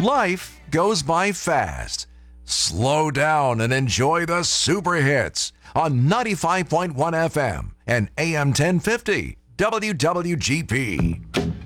Life goes by fast. Slow down and enjoy the super hits on 95.1 FM and AM 1050 WWGP.